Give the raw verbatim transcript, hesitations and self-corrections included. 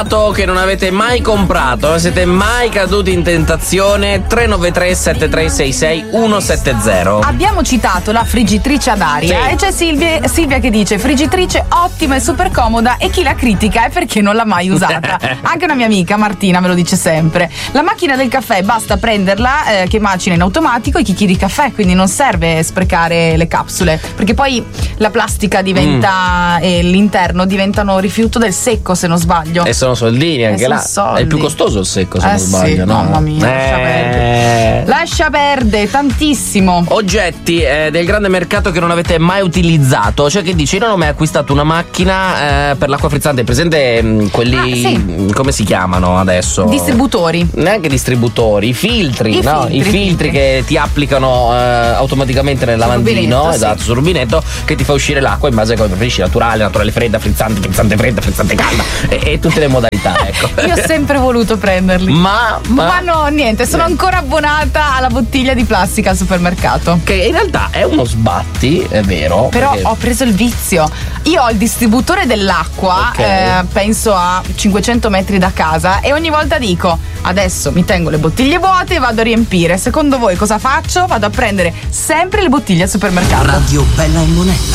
che non avete mai comprato, non siete mai caduti in tentazione. Tre nove tre sette tre sei sei uno sette zero. Abbiamo citato la friggitrice ad aria, sì. E c'è Silvia, Silvia che dice friggitrice ottima e super comoda, e chi la critica è perché non l'ha mai usata. Anche una mia amica Martina me lo dice sempre. La macchina del caffè basta prenderla eh, che macina in automatico i chicchi di caffè, quindi non serve sprecare le capsule, perché poi la plastica diventa mm. e l'interno diventano rifiuto del secco, se non sbaglio. E sono soldini anche là. Soldi. È più costoso il secco, se eh non sbaglio, sì, no? Mamma mia, eh... lascia perdere. Lascia perdere tantissimo. Oggetti eh, del grande mercato che non avete mai utilizzato. Cioè, che dici, io non ho mai acquistato una macchina eh, per l'acqua frizzante. Presente mh, quelli ah, sì. come si chiamano adesso? Distributori. Neanche distributori, i filtri, I no? filtri, I filtri, filtri che ti applicano eh, automaticamente nel lavandino, sì. esatto, sul rubinetto, che ti fa uscire l'acqua in base a come preferisci, naturale, naturale fredda, frizzante, frizzante fredda, frizzante calda e, e tutte le modalità, ecco. Io ho sempre voluto prenderli. Ma, ma, ma no, niente, sono ancora abbonata alla bottiglia di plastica al supermercato. Che in realtà è uno sbatti, è vero. Però perché... ho preso il vizio. Io ho il distributore dell'acqua, okay. eh, penso a cinquecento metri da casa, e ogni volta dico: adesso mi tengo le bottiglie vuote e vado a riempire. Secondo voi cosa faccio? Vado a prendere sempre le bottiglie al supermercato. Radio Bella e Monella.